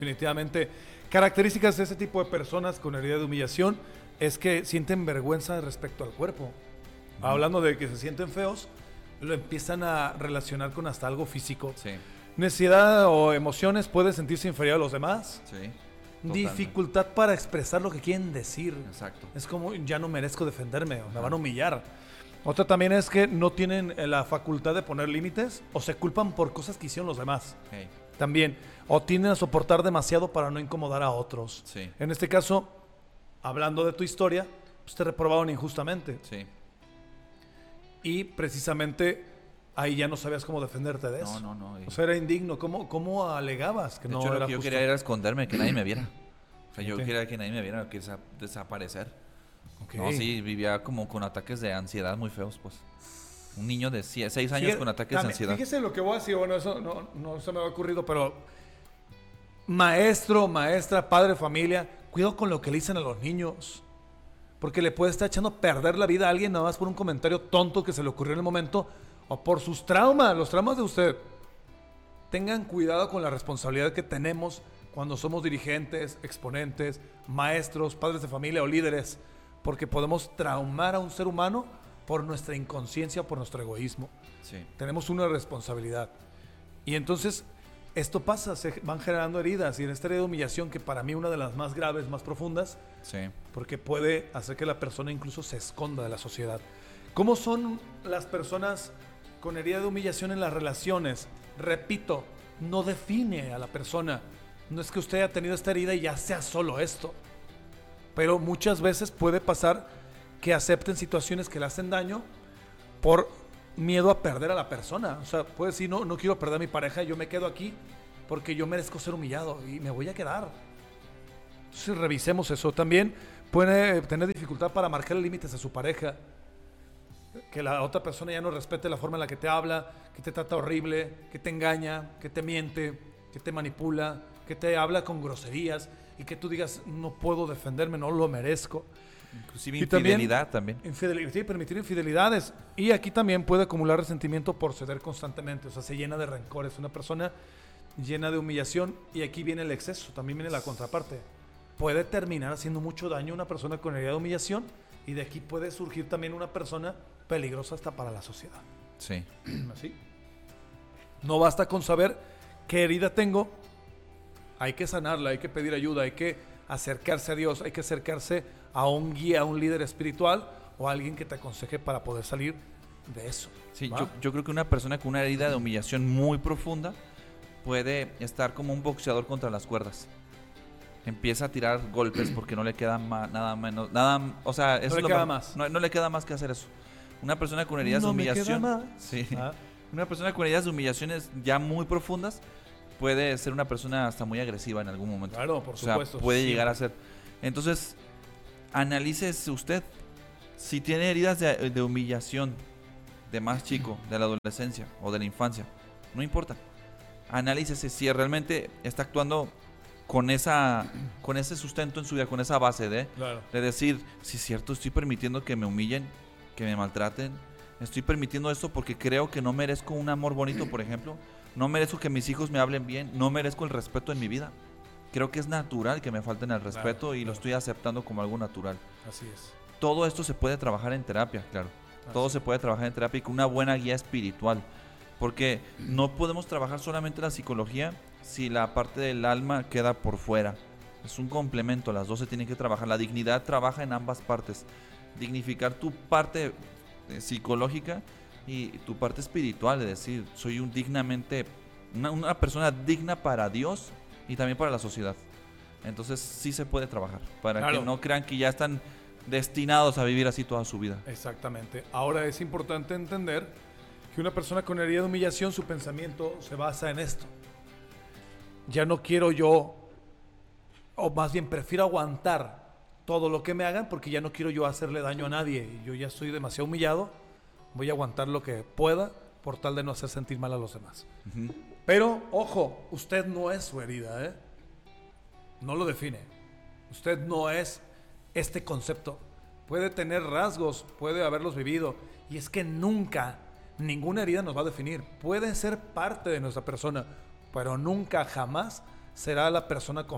Definitivamente, características de ese tipo de personas con herida de humillación es que sienten vergüenza respecto al cuerpo. Hablando de que se sienten feos, lo empiezan a relacionar con hasta algo físico. Sí, Necesidad o emociones, puede sentirse inferior a los demás. sí. Dificultad para expresar lo que quieren decir. Exacto. Es como, ya no merezco defenderme, o me van a humillar. Otra también es que no tienen la facultad de poner límites o se culpan por cosas que hicieron los demás. Hey, También, o tienden a soportar demasiado para no incomodar a otros. sí, En este caso, hablando de tu historia, pues te reprobaron injustamente. sí. Y precisamente ahí ya no sabías cómo defenderte de eso. No. O sea, era indigno. ¿Cómo alegabas que De no hecho, era lo que yo justo? quería era esconderme, que nadie me viera. O sea, yo Ok. quería que nadie me viera, que desaparecer. Ok. No, sí, vivía como con ataques de ansiedad muy feos, pues. Un niño de 6 años Fíjate, con ataques de también, ansiedad. fíjese lo que voy a decir. Bueno, eso no se me ha ocurrido, pero maestro, maestra, padre, familia, cuidado con lo que le dicen a los niños. Porque le puede estar echando a perder la vida a alguien nada más por un comentario tonto que se le ocurrió en el momento o por sus traumas, los traumas de usted. Tengan cuidado con la responsabilidad que tenemos cuando somos dirigentes, exponentes, maestros, padres de familia o líderes, porque podemos traumar a un ser humano por nuestra inconsciencia, por nuestro egoísmo. Sí, Tenemos una responsabilidad. Y entonces esto pasa, se van generando heridas y en esta herida de humillación, que para mí una de las más graves, más profundas, sí. porque puede hacer que la persona incluso se esconda de la sociedad. ¿Cómo son las personas con herida de humillación en las relaciones? Repito, no define a la persona. No es que usted haya tenido esta herida y ya sea solo esto. Pero muchas veces puede pasar que acepten situaciones que le hacen daño por miedo a perder a la persona. O sea, puede decir, no quiero perder a mi pareja, yo me quedo aquí porque yo merezco ser humillado y me voy a quedar. Entonces revisemos eso. También puede tener dificultad para marcar límites a su pareja. Que la otra persona ya no respete la forma en la que te habla, que te trata horrible, que te engaña, que te miente, que te manipula, que te habla con groserías y que tú digas, no puedo defenderme, no lo merezco. Inclusive Y también- infidelidad también. Sí, permitir infidelidades. Y aquí también puede acumular resentimiento por ceder constantemente. O sea, se llena de rencores. Una persona llena de humillación. Y aquí viene el exceso, también viene la contraparte. Puede terminar haciendo mucho daño a una persona con herida de humillación. Y de aquí puede surgir también una persona peligrosa hasta para la sociedad. Sí, ¿Así? No basta con saber qué herida tengo. Hay que sanarla, hay que pedir ayuda, hay que acercarse a Dios, hay que acercarse a un guía, a un líder espiritual o a alguien que te aconseje para poder salir de eso. sí. ¿Va? Yo creo que una persona con una herida de humillación muy profunda puede estar como un boxeador contra las cuerdas. Empieza a tirar golpes porque no le queda nada menos, nada, o sea, eso le es lo queda ma- más. No le queda más que hacer eso. Una persona con heridas No de me queda humillación, más. sí. Ah, Una persona con heridas de humillaciones ya muy profundas puede ser una persona hasta muy agresiva en algún momento. claro, por O sea, supuesto. puede sí. llegar a ser. Entonces, analícese usted si tiene heridas de humillación de más chico, de la adolescencia o de la infancia. No importa. Analícese si realmente está actuando con ese sustento en su vida, con esa base Claro. de decir, si es cierto, estoy permitiendo que me humillen, que me maltraten. Estoy permitiendo esto porque creo que no merezco un amor bonito, por ejemplo. No merezco que mis hijos me hablen bien. No merezco el respeto en mi vida. Creo que es natural que me falten el respeto y lo claro. estoy aceptando como algo natural. Así es. Todo esto se puede trabajar en terapia, claro. Todo Así se puede trabajar en terapia y con una buena guía espiritual. Porque no podemos trabajar solamente la psicología si la parte del alma queda por fuera. Es un complemento, las dos se tienen que trabajar. La dignidad trabaja en ambas partes. Dignificar tu parte psicológica y tu parte espiritual, es decir, soy una persona digna para Dios y también para la sociedad. Entonces sí se puede trabajar, para Claro. que no crean que ya están destinados a vivir así toda su vida. Exactamente. Ahora es importante entender que una persona con herida de humillación, su pensamiento se basa en esto. Ya no quiero yo, o más bien prefiero aguantar todo lo que me hagan porque ya no quiero yo hacerle daño a nadie. Yo ya estoy demasiado humillado, voy a aguantar lo que pueda por tal de no hacer sentir mal a los demás. Ujú. Pero, ojo, usted no es su herida, ¿eh? No lo define. Usted no es este concepto. Puede tener rasgos, puede haberlos vivido. Y es que nunca, ninguna herida nos va a definir. Puede ser parte de nuestra persona, pero nunca, jamás será la persona